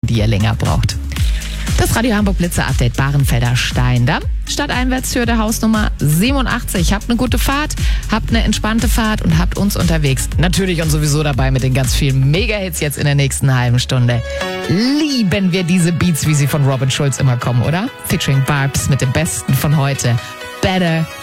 die ihr länger braucht. Das Radio Hamburg Blitzer Update Bahrenfelder Steindamm. Stadteinwärts für der Hausnummer 87. Habt eine gute Fahrt, habt eine entspannte Fahrt und habt uns unterwegs. Natürlich und sowieso dabei mit den ganz vielen Mega-Hits jetzt in der nächsten halben Stunde. Lieben wir diese Beats, wie sie von Robin Schulz immer kommen, oder? Featuring Barbs mit dem Besten von heute. Better